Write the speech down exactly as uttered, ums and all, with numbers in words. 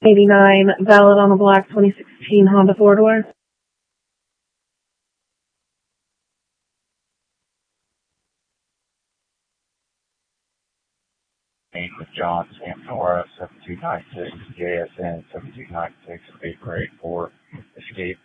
eighty-nine, valid on a black twenty sixteen Honda four-door. With John Stampora, seven two nine six, J S N seven two nine six, eight four eight four, Escape